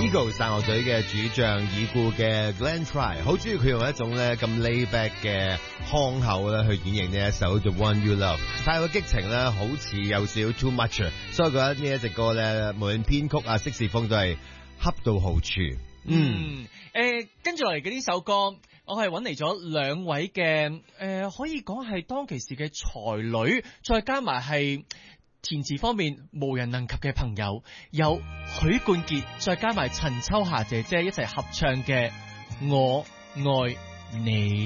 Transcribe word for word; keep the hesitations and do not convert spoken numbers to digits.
Eagles 散樂隊嘅主將已故嘅 Glenn Frey， 好中意佢用一種咧咁 laid back 嘅腔口咧去演繹呢一首 The One You Love， 太過激情咧，好似有少少 too much， 所以我覺得呢一隻歌咧，無論編曲啊、色士風都係恰到好處。嗯， 誒、呃，跟住落嚟嘅呢首歌，我係揾嚟咗兩位嘅誒、呃，可以講係當其時嘅才女，再加埋係填詞方面無人能及嘅朋友，有許冠傑，再加埋陳秋霞姐姐一齊合唱嘅《我愛你》。